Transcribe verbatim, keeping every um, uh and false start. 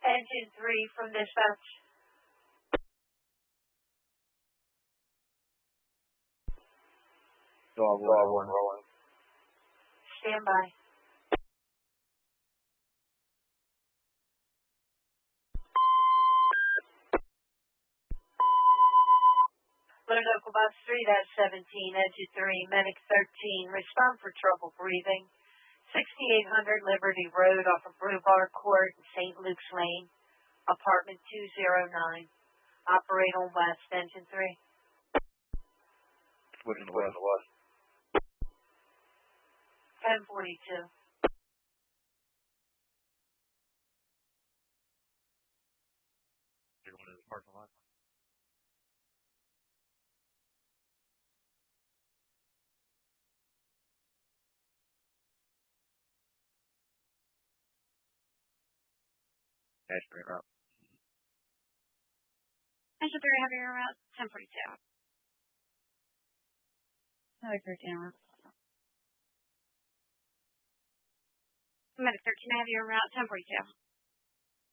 Engine three from dispatch. Dog one rolling. rolling. Stand by. Load local bus three seventeen, engine three, medic thirteen, respond for trouble breathing. sixty-eight hundred Liberty Road off of Brewbar Court, Saint Luke's Lane, apartment two oh nine. Operate on west, engine three. Switching to west. west. ten forty-two. You're going to the parking lot. Ashbury route. Engine three, heavy route, ten forty-two. Medic thirteen route. Medic thirteen, heavy route, ten forty-two.